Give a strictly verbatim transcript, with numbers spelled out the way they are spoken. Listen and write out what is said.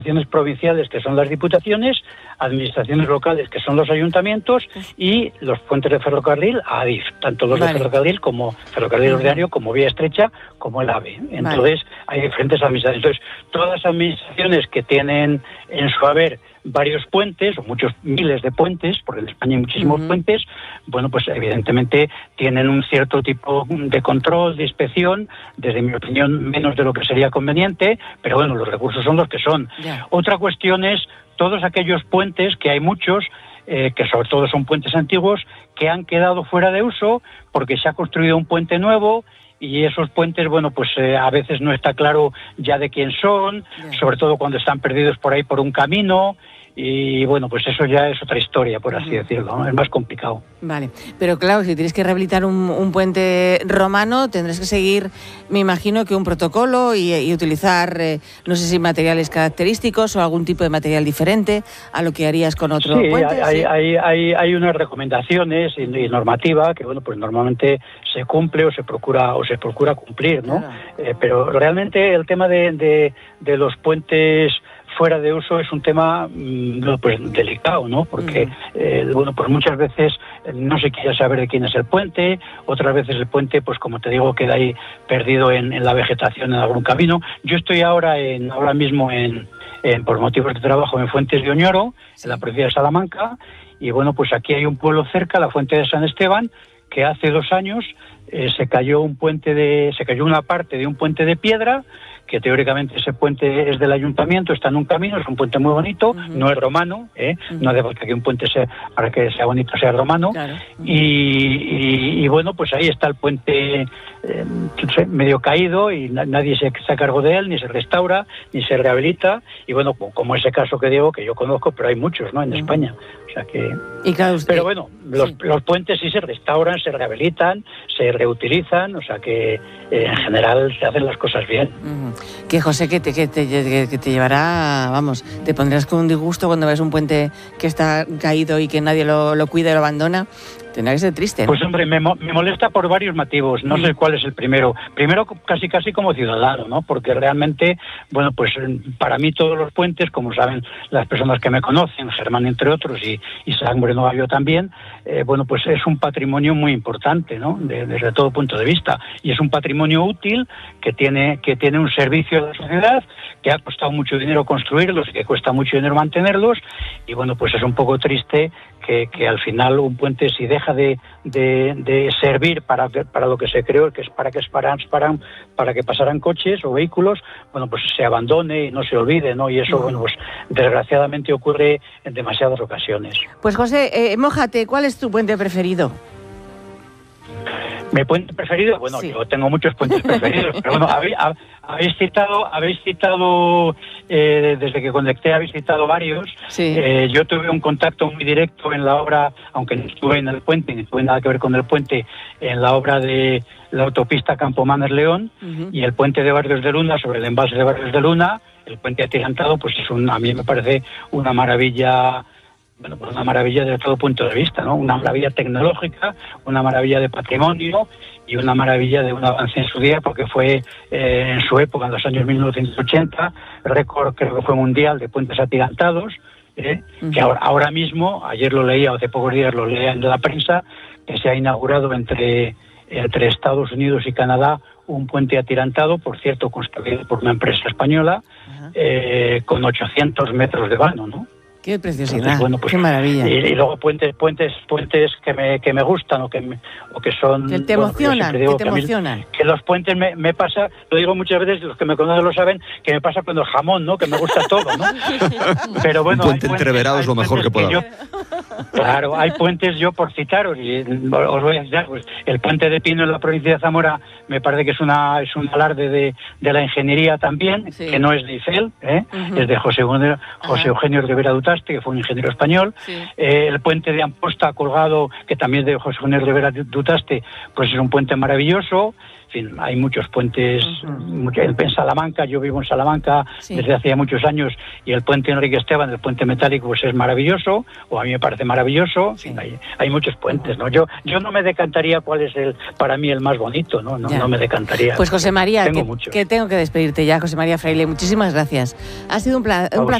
administraciones provinciales, que son las diputaciones, administraciones locales, que son los ayuntamientos, y los puentes de ferrocarril, ADIF, tanto los vale. de ferrocarril como ferrocarril ordinario, como vía estrecha, como el AVE. Entonces, vale. hay diferentes administraciones. Entonces, todas las administraciones que tienen en su haber varios puentes, o muchos miles de puentes, porque en España hay muchísimos uh-huh. puentes, bueno, pues evidentemente tienen un cierto tipo de control, de inspección, desde mi opinión menos de lo que sería conveniente, pero bueno, los recursos son los que son. Yeah. Otra cuestión es todos aquellos puentes, que hay muchos, eh, que sobre todo son puentes antiguos, que han quedado fuera de uso porque se ha construido un puente nuevo, y esos puentes, bueno, pues eh, a veces no está claro ya de quién son, yeah. sobre todo cuando están perdidos por ahí por un camino, y bueno, pues eso ya es otra historia, por así uh-huh. decirlo, ¿no? Es más complicado. Vale, pero claro, si tienes que rehabilitar un, un puente romano, tendrás que seguir, me imagino, que un protocolo y, y utilizar, eh, no sé si materiales característicos o algún tipo de material diferente a lo que harías con otro sí, puente. Hay, sí, hay, hay, hay unas recomendaciones y, y normativa que, bueno, pues normalmente se cumple o se procura o se procura cumplir, ¿no? Claro. Eh, pero realmente el tema de, de, de los puentes fuera de uso es un tema mmm, pues delicado, ¿no? Porque uh-huh. eh, bueno, pues muchas veces no se quiere saber de quién es el puente, otras veces el puente, pues como te digo, queda ahí perdido en, en la vegetación, en algún camino. Yo estoy ahora en ahora mismo en, en por motivos de trabajo en Fuentes de Oñoro, en la provincia de Salamanca, y bueno, pues aquí hay un pueblo cerca, la Fuente de San Esteban, que hace dos años eh, se cayó un puente de, se cayó una parte de un puente de piedra, que teóricamente ese puente es del ayuntamiento, está en un camino, es un puente muy bonito, uh-huh. no es romano, ¿eh? uh-huh. no hace falta que un puente sea, para que sea bonito sea romano, claro. uh-huh. y, y, y bueno, pues ahí está el puente eh, medio caído y na- nadie se, se cargo de él, ni se restaura, ni se rehabilita, y bueno, como ese caso que digo, que yo conozco, pero hay muchos, ¿no?, en uh-huh. España. O sea que... Y claro, usted... Pero bueno, los, sí. los puentes sí se restauran, se rehabilitan, se reutilizan, o sea que eh, en general se hacen las cosas bien. Uh-huh. Que José, que te, que, te, que te llevará, vamos, te pondrás con un disgusto cuando ves un puente que está caído y que nadie lo, lo cuida y lo abandona. Tendrá que ser triste, ¿no? Pues hombre, me, mo- me molesta por varios motivos, no mm. sé cuál es el primero. Primero, casi casi como ciudadano, ¿no? Porque realmente, bueno, pues para mí todos los puentes, como saben las personas que me conocen, Germán entre otros, y Isaac Moreno Gallo también, eh, bueno, pues es un patrimonio muy importante, ¿no? De, desde todo punto de vista. Y es un patrimonio útil que tiene, que tiene un servicio a la sociedad, que ha costado mucho dinero construirlos y que cuesta mucho dinero mantenerlos, y bueno, pues es un poco triste que, que al final un puente, si deja de, de, de servir para, para lo que se creó, que es para que paran, paran, para que pasaran coches o vehículos, bueno, pues se abandone y no se olvide, ¿no? Y eso, bueno, pues desgraciadamente ocurre en demasiadas ocasiones. Pues José, eh, mójate, ¿cuál es tu puente preferido? ¿Mi puente preferido? Bueno, sí. yo tengo muchos puentes preferidos, pero bueno, habéis, habéis citado, habéis citado eh, desde que conecté habéis citado varios. Sí. Eh, yo tuve un contacto muy directo en la obra, aunque no estuve en el puente, ni tuve nada que ver con el puente, en la obra de la autopista Campomanes-León, uh-huh. y el puente de Barrios de Luna, sobre el embalse de Barrios de Luna, el puente atirantado, pues es un, a mí me parece una maravilla. Bueno, pues una maravilla desde todo punto de vista, ¿no? Una maravilla tecnológica, una maravilla de patrimonio y una maravilla de un avance en su día, porque fue eh, en su época, en los años mil novecientos ochenta, récord creo que fue mundial de puentes atirantados, ¿eh? Uh-huh. que ahora, ahora mismo, ayer lo leía, o hace pocos días lo leía en la prensa, que se ha inaugurado entre, entre Estados Unidos y Canadá un puente atirantado, por cierto, construido por una empresa española, uh-huh. eh, con ochocientos metros de vano, ¿no? Qué preciosidad. Entonces, bueno, pues, qué maravilla. Y, y luego puentes, puentes, puentes que me que me gustan o que me, o que son. Que te bueno, emocionan, que, que te que emocionan. Mí, que los puentes me, me pasa, lo digo muchas veces, los que me conocen lo saben, que me pasa cuando el jamón, ¿no? Que me gusta todo, ¿no? Pero bueno, un puente entreverado es lo mejor que pueda haber. Claro, hay puentes, yo por citaros, y os voy a citar, pues el puente de Pino en la provincia de Zamora me parece que es una es un alarde de, de la ingeniería también, sí. que no es de Ifel, ¿eh? Uh-huh. Es de José, José Eugenio Rivera Dutaste, que fue un ingeniero español. Sí. Eh, el puente de Amposta colgado, que también es de José Eugenio Rivera Dutaste, pues es un puente maravilloso. En fin, hay muchos puentes, Uh-huh. mucho, en Salamanca, yo vivo en Salamanca sí. desde hace muchos años, y el puente Enrique Esteban, el puente metálico, pues es maravilloso, o a mí me parece maravilloso. Sí. En fin, hay, hay muchos puentes, ¿no? Yo yo no me decantaría cuál es el para mí el más bonito, ¿no? No, no me decantaría. Pues José María, tengo que, muchos. que tengo que despedirte ya, José María Fraile. Muchísimas gracias. Ha sido un, pla- un placer.